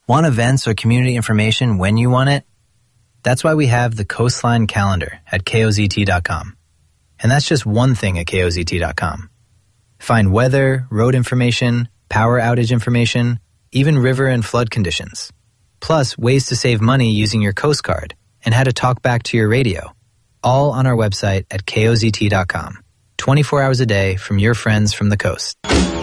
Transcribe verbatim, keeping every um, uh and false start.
Want events or community information when you want it? That's why we have the Coastline Calendar at K O Z T dot com. And that's just one thing at K O Z T dot com. Find weather, road information, power outage information, even river and flood conditions. Plus, ways to save money using your Coast Card and how to talk back to your radio. All on our website at K O Z T dot com. twenty-four hours a day from your friends from the coast.